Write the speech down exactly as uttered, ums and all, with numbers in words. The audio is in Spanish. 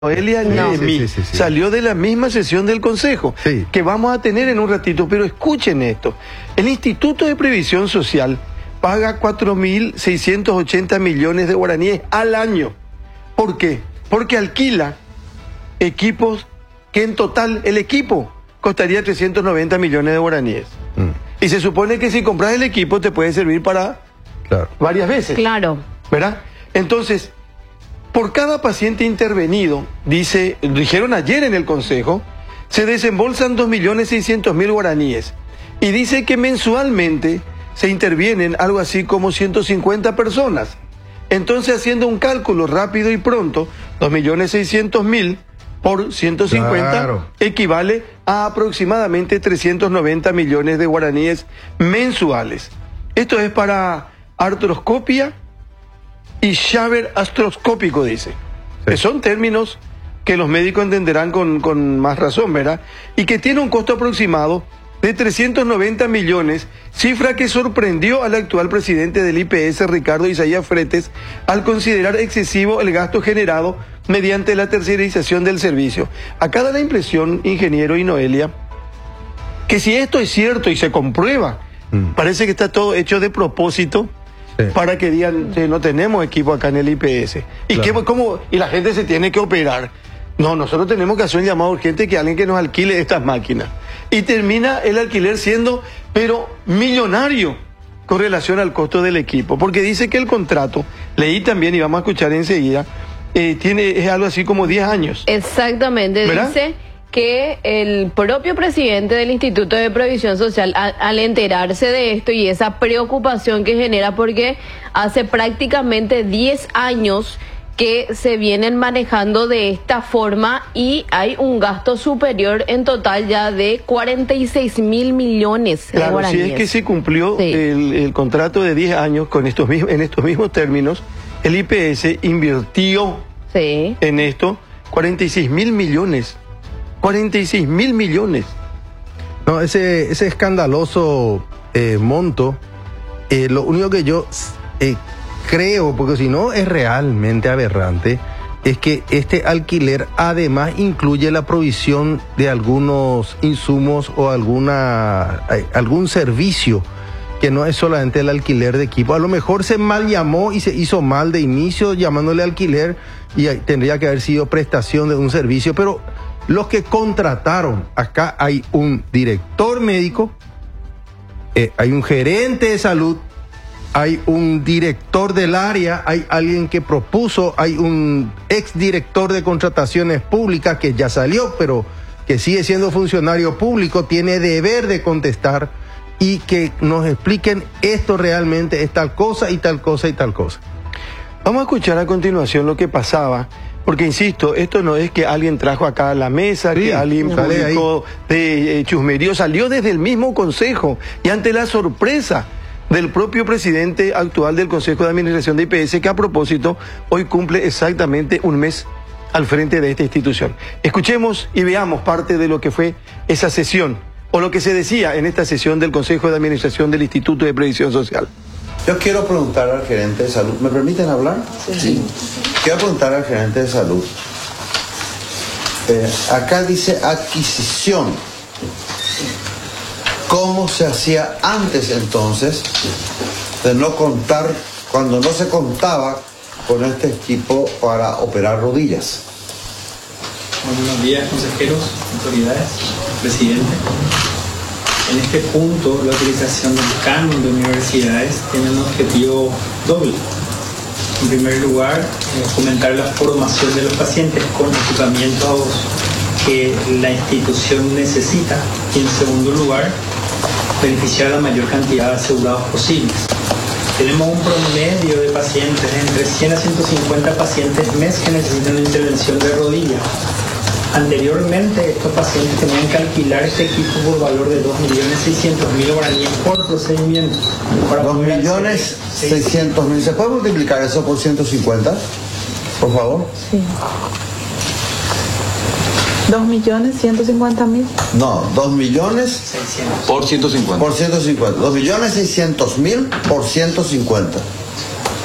Noelia ni No. de mí, Sí, sí, sí, sí. salió de la misma sesión del Consejo, Sí. que vamos a tener en un ratito, pero escuchen esto. El Instituto de Previsión Social paga cuatro mil seiscientos ochenta millones de guaraníes al año. ¿Por qué? Porque alquila equipos que en total el equipo costaría trescientos noventa millones de guaraníes. Mm, Y se supone que si compras el equipo te puede servir para claro. varias veces. Claro. ¿Verdad? Entonces, por cada paciente intervenido, dice, dijeron ayer en el Consejo, se desembolsan dos millones seiscientos mil guaraníes. Y dice que mensualmente se intervienen algo así como ciento cincuenta personas. Entonces, haciendo un cálculo rápido y pronto, dos millones seiscientos mil por ciento cincuenta Claro. equivale a aproximadamente trescientos noventa millones de guaraníes mensuales. Esto es para artroscopia y Shaver astroscópico, dice. Sí. Que son términos que los médicos entenderán con, con más razón, ¿verdad? Y que tiene un costo aproximado de trescientos noventa millones, cifra que sorprendió al actual presidente del I P S, Ricardo Isaías Fretes, al considerar excesivo el gasto generado mediante la tercerización del servicio. Acá da la impresión, ingeniero y Noelia, que si esto es cierto y se comprueba, Mm. parece que está todo hecho de propósito, Sí. para que digan que no tenemos equipo acá en el I P S. ¿Y, Claro. qué, cómo? Y la gente se tiene que operar. No, nosotros tenemos que hacer un llamado urgente que alguien que nos alquile estas máquinas. Y termina el alquiler siendo, pero millonario, con relación al costo del equipo. Porque dice que el contrato, leí también y vamos a escuchar enseguida, eh, tiene, es algo así como diez años. Exactamente, ¿Verdad? dice que el propio presidente del Instituto de Previsión Social, a- al enterarse de esto y esa preocupación que genera, porque hace prácticamente diez años que se vienen manejando de esta forma y hay un gasto superior en total ya de cuarenta y seis mil millones de Claro, si guaraníes. es que se cumplió Sí. el, el contrato de diez años con estos mismos, en estos mismos términos, el I P S invirtió Sí. en esto cuarenta y seis mil millones. cuarenta y seis mil millones. No, ese, ese escandaloso eh, monto, eh, lo único que yo eh, creo, porque si no es realmente aberrante, es que este alquiler además incluye la provisión de algunos insumos o alguna eh, algún servicio, que no es solamente el alquiler de equipo. A lo mejor se mal llamó y se hizo mal de inicio llamándole alquiler y ahí tendría que haber sido prestación de un servicio, pero los que contrataron, acá hay un director médico, eh, hay un gerente de salud, hay un director del área, hay alguien que propuso, hay un exdirector de contrataciones públicas que ya salió, pero que sigue siendo funcionario público, tiene deber de contestar y que nos expliquen esto realmente es tal cosa y tal cosa y tal cosa. Vamos a escuchar a continuación lo que pasaba, porque insisto, esto no es que alguien trajo acá a la mesa, Sí, que alguien sale publicó de eh, chusmerío, salió desde el mismo Consejo y ante la sorpresa del propio presidente actual del Consejo de Administración de I P S, que a propósito hoy cumple exactamente un mes al frente de esta institución. Escuchemos y veamos parte de lo que fue esa sesión, o lo que se decía en esta sesión del Consejo de Administración del Instituto de Previsión Social. Yo quiero preguntar al gerente de salud, ¿me permiten hablar? Sí. Quiero preguntar al gerente de salud. Eh, acá dice adquisición. ¿Cómo se hacía antes entonces de no contar, cuando no se contaba con este equipo para operar rodillas? Buenos días, consejeros, autoridades, presidente. En este punto, la utilización del canon de universidades tiene un objetivo doble. En primer lugar, eh, fomentar la formación de los pacientes con equipamientos que la institución necesita. Y en segundo lugar, beneficiar a la mayor cantidad de asegurados posibles. Tenemos un promedio de pacientes, entre cien a ciento cincuenta pacientes mes que necesitan una intervención de rodilla. Anteriormente, estos pacientes tenían que alquilar este equipo por valor de dos millones seiscientos mil guaraníes por procedimiento. dos millones seiscientos mil. ¿Se puede multiplicar eso por ciento cincuenta? Por favor. Sí. dos millones ciento cincuenta mil. No, dos millones seiscientos. Por ciento cincuenta. por ciento cincuenta. dos millones seiscientos mil por ciento cincuenta.